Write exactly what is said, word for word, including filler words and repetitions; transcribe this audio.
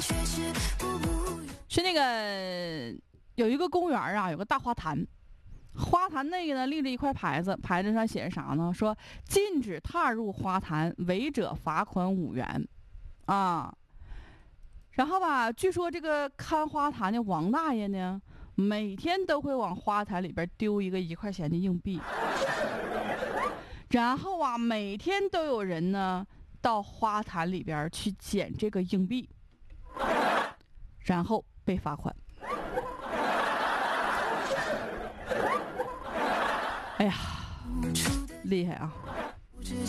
是那个有一个公园啊，有个大花坛，花坛内呢立着一块牌子，牌子上写着啥呢？说禁止踏入花坛，违者罚款五元啊。然后吧，据说这个看花坛的王大爷呢，每天都会往花坛里边丢一个一块钱的硬币，然后啊，每天都有人呢到花坛里边去捡这个硬币，然后被罚款。哎呀，厉害啊！